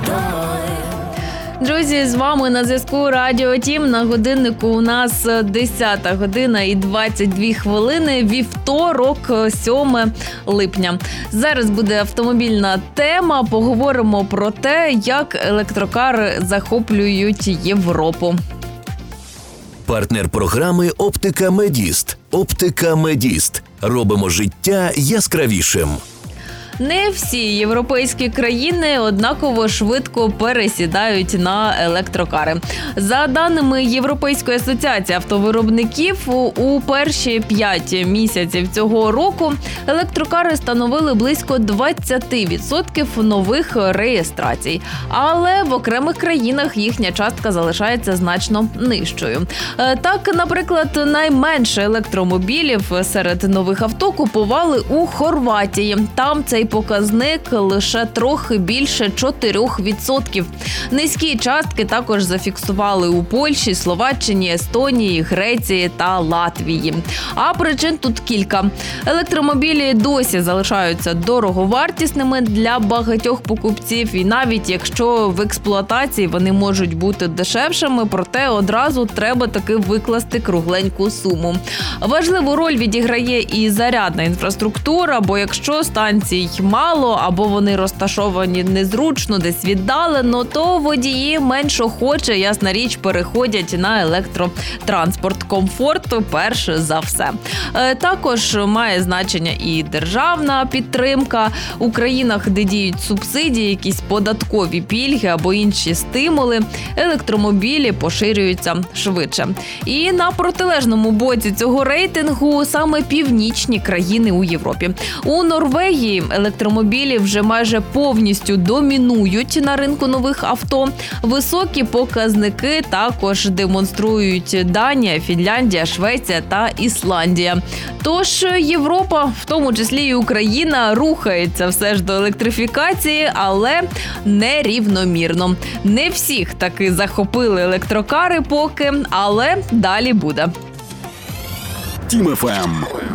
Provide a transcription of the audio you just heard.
Друзі, з вами на зв'язку Радіо Тім. На годиннику у нас 10 година і 22 хвилини, вівторок, 7 липня. Зараз буде автомобільна тема. Поговоримо про те, як електрокари захоплюють Європу. Партнер програми «Оптика Медіст». «Оптика Медіст». Робимо життя яскравішим. Не всі європейські країни однаково швидко пересідають на електрокари. За даними Європейської асоціації автовиробників, у перші 5 місяців цього року електрокари становили близько 20% нових реєстрацій. Але в окремих країнах їхня частка залишається значно нижчою. Так, наприклад, найменше електромобілів серед нових авто купували у Хорватії. Там цей показник лише трохи більше 4%. Низькі частки також зафіксували у Польщі, Словаччині, Естонії, Греції та Латвії. А причин тут кілька. Електромобілі досі залишаються дороговартісними для багатьох покупців, і навіть якщо в експлуатації вони можуть бути дешевшими, проте одразу треба таки викласти кругленьку суму. Важливу роль відіграє і зарядна інфраструктура, бо якщо станцій мало або вони розташовані незручно, десь віддалено, то водії менш охоче, ясна річ, переходять на електротранспорт. Комфорт перш за все. Також має значення і державна підтримка. У країнах, де діють субсидії, якісь податкові пільги або інші стимули, електромобілі поширюються швидше. І на протилежному боці цього рейтингу саме північні країни у Європі. У Норвегії електромобілі вже майже повністю домінують на ринку нових авто. Високі показники також демонструють Данія, Фінляндія, Швеція та Ісландія. Тож Європа, в тому числі і Україна, рухається все ж до електрифікації, але нерівномірно. Не всіх таки захопили електрокари поки, але далі буде. Тім ФМ.